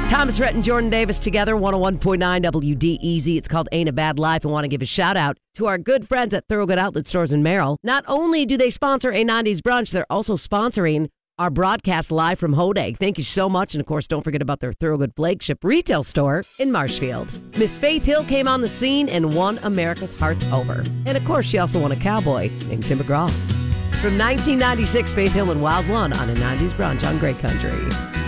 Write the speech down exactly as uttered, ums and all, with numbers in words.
Thomas Rhett and Jordan Davis together, one oh one point nine W D E Z. It's called Ain't a Bad Life. I want to give a shout out to our good friends at Thorogood Outlet Stores in Merrill. Not only do they sponsor a nineties brunch, they're also sponsoring our broadcast live from Hodag. Thank you so much. And of course, don't forget about their Thorogood flagship retail store in Marshfield. Miss Faith Hill came on the scene and won America's Heart Over. And of course, she also won a cowboy named Tim McGraw. From nineteen ninety-six, Faith Hill and Wild One on a nineties brunch on Great Country.